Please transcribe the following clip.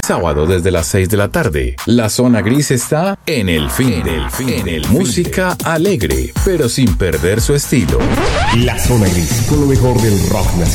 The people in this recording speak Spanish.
Sábado desde las 6 de la tarde. La zona gris está en el fin del fin. Música alegre, pero sin perder su estilo. La zona gris, con lo mejor del rock nacional.